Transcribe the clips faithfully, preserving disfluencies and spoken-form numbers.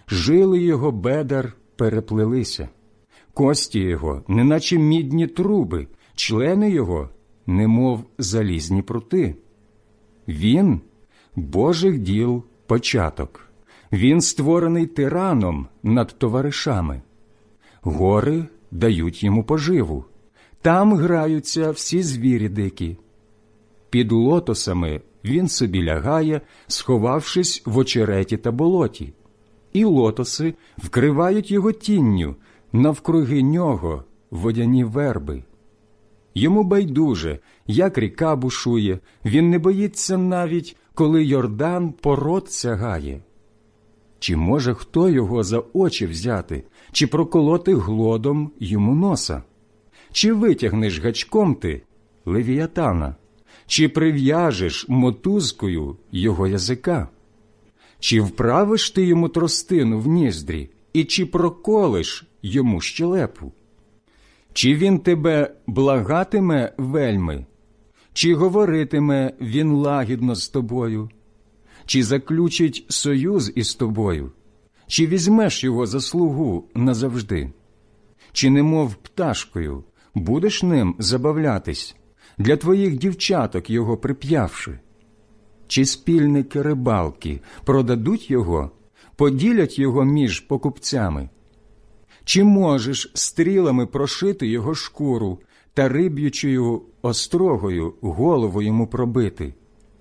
Жили його бедер переплелися, кості його, неначе мідні труби, члени його, немов залізні прути. Він – Божих діл початок, він створений тираном над товаришами. Гори дають йому поживу, там граються всі звірі дикі. Під лотосами він собі лягає, сховавшись в очереті та болоті. І лотоси вкривають його тінню, навкруги нього водяні верби. Йому байдуже, як ріка бушує, він не боїться навіть, коли Йордан пород сягає. Чи може хто його за очі взяти, чи проколоти глодом йому носа? Чи витягнеш гачком ти Левіатана, чи прив'яжеш мотузкою його язика? Чи вправиш ти йому тростину в ніздрі, і чи проколиш йому щелепу? Чи він тебе благатиме вельми, чи говоритиме він лагідно з тобою? Чи заключить союз із тобою? Чи візьмеш його за слугу назавжди? Чи немов пташкою будеш ним забавлятись, для твоїх дівчаток його прип'явши? Чи спільники рибалки продадуть його, поділять його між покупцями? Чи можеш стрілами прошити його шкуру та риб'ючою острогою голову йому пробити?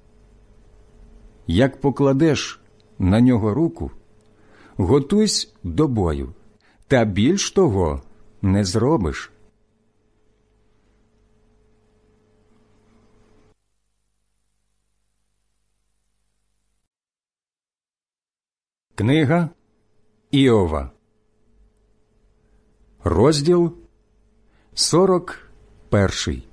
Як покладеш на нього руку, готуйсь до бою, та більш того не зробиш. Книга Іова, розділ сорок перший.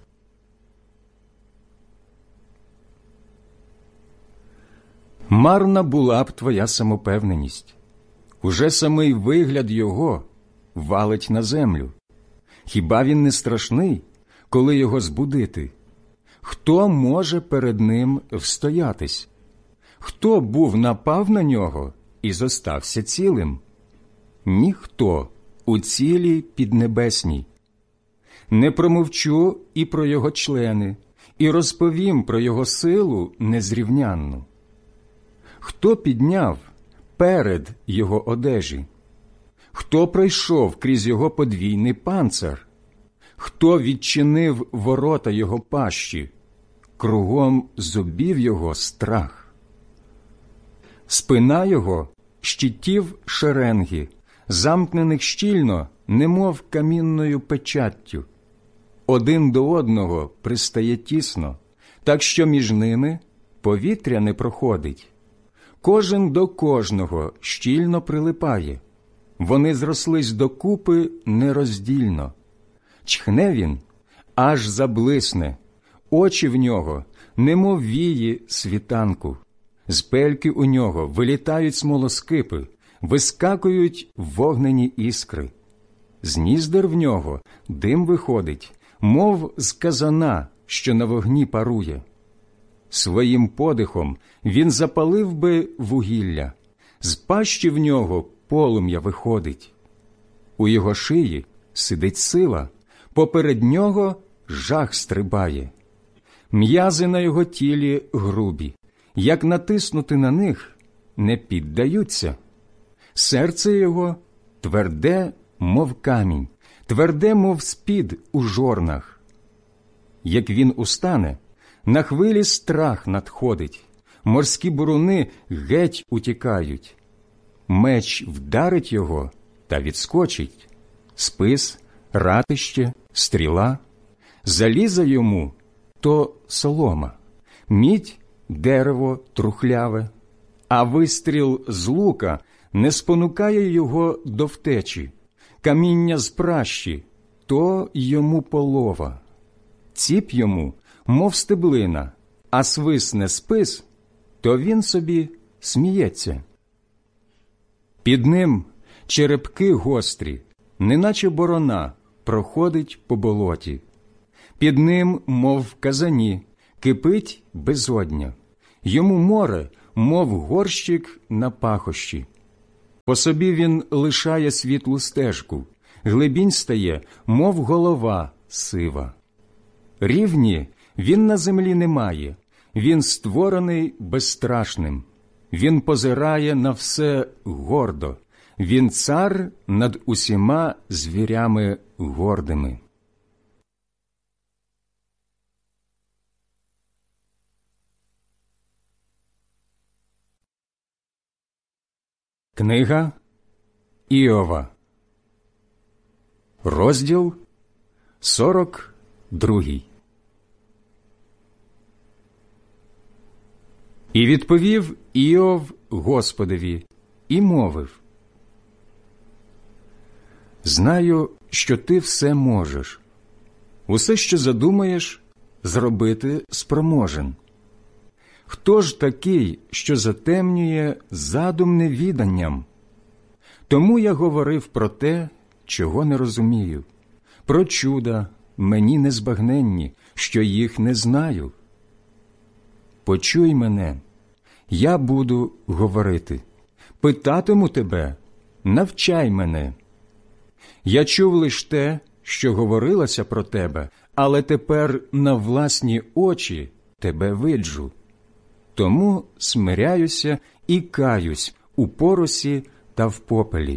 Марна була б твоя самопевненість. Уже самий вигляд його валить на землю. Хіба він не страшний, коли його збудити? Хто може перед ним встоятись? Хто був напав на нього і зостався цілим? Ніхто у цілій піднебесній. Не промовчу і про його члени, і розповім про його силу незрівнянну. Хто підняв перед його одежі? Хто пройшов крізь його подвійний панцир? Хто відчинив ворота його пащі? Кругом зубів його страх. Спина його щитів шеренги, замкнених щільно, немов камінною печаттю. Один до одного пристає тісно, так що між ними повітря не проходить. Кожен до кожного щільно прилипає. Вони зрослись докупи нероздільно. Чхне він, аж заблисне, очі в нього, немов вії світанку. З пельки у нього вилітають смолоскипи, вискакують вогнені іскри. З ніздер в нього дим виходить, мов з казана, що на вогні парує. Своїм подихом він запалив би вугілля, з пащі в нього полум'я виходить. У його шиї сидить сила, поперед нього жах стрибає. М'язи на його тілі грубі, як натиснути на них, не піддаються. Серце його тверде, мов камінь, тверде, мов спід у жорнах. Як він устане, на хвилі страх надходить, морські буруни геть утікають. Меч вдарить його та відскочить, спис, ратище, стріла. Заліза йому – то солома, мідь – дерево трухляве, а вистріл з лука не спонукає його до втечі, каміння з пращі – то йому полова. Ціп йому, мов стеблина, а свисне спис, то він собі сміється. Під ним черепки гострі, неначе борона, проходить по болоті. Під ним, мов в казані, кипить безодня. Йому море, мов горщик на пахощі. По собі він лишає світлу стежку, глибінь стає, мов голова сива. Рівні він на землі не має, він створений безстрашним. Він позирає на все гордо, він цар над усіма звірями гордими. Книга Іова, розділ сорок другий. І відповів Іов Господові і мовив: «Знаю, що ти все можеш. Усе, що задумаєш, зробити спроможен. Хто ж такий, що затемнює задум невіданням? Тому я говорив про те, чого не розумію, про чуда мені незбагненні, що їх не знаю. Почуй мене, я буду говорити, питатиму тебе, навчай мене. Я чув лиш те, що говорилося про тебе, але тепер на власні очі тебе виджу. Тому смиряюся і каюсь у поросі та в попелі».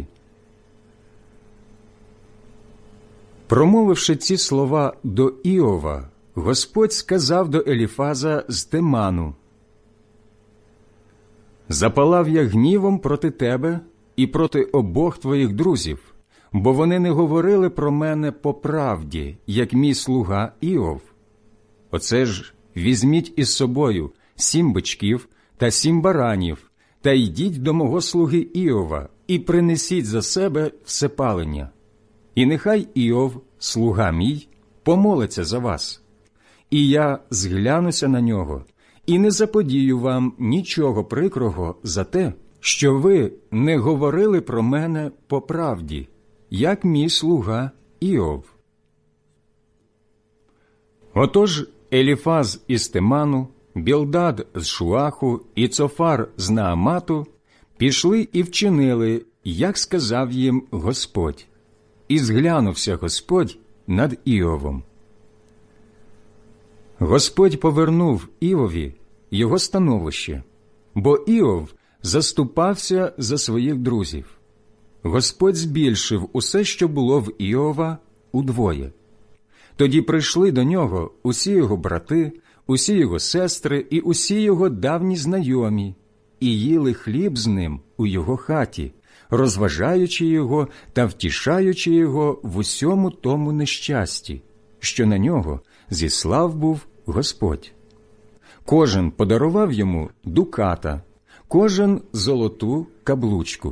Промовивши ці слова до Іова, Господь сказав до Еліфаза з Теману: «Запалав я гнівом проти тебе і проти обох твоїх друзів, бо вони не говорили про мене по правді, як мій слуга Іов. Оце ж візьміть із собою сім бичків та сім баранів, та йдіть до мого слуги Іова і принесіть за себе всепалення. І нехай Іов, слуга мій, помолиться за вас. І я зглянуся на нього, і не заподію вам нічого прикрого за те, що ви не говорили про мене по правді, як мій слуга Іов». Отож Еліфаз із Теману, Білдад з Шуаху і Цофар з Наамату пішли і вчинили, як сказав їм Господь. І зглянувся Господь над Іовом. Господь повернув Іові його становище, бо Іов заступався за своїх друзів. Господь збільшив усе, що було в Іова, удвоє. Тоді прийшли до нього усі його брати, усі його сестри і усі його давні знайомі, і їли хліб з ним у його хаті, розважаючи його та втішаючи його в усьому тому нещасті, що на нього зіслав був Господь. Кожен подарував йому дуката, кожен золоту каблучку.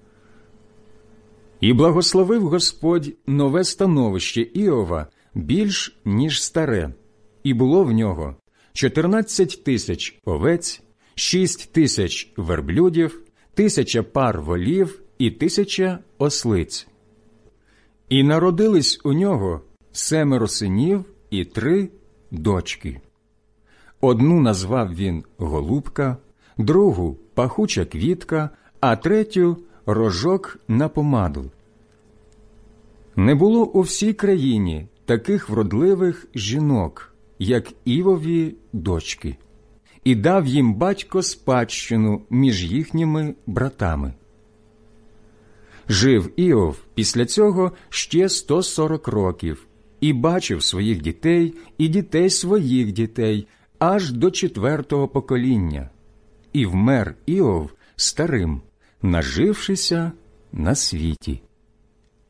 І благословив Господь нове становище Іова більш, ніж старе, і було в нього чотирнадцять тисяч овець, шість тисяч верблюдів, тисяча пар волів і тисяча ослиць. І народились у нього семеро синів і три дочки. Одну назвав він Голубка, другу – Пахуча квітка, а третю – Рожок на помаду. Не було у всій країні таких вродливих жінок, як Івові дочки, і дав їм батько спадщину між їхніми братами. Жив Іов після цього ще сто сорок років, і бачив своїх дітей і дітей своїх дітей аж до четвертого покоління. І вмер Іов старим, нажившися на світі.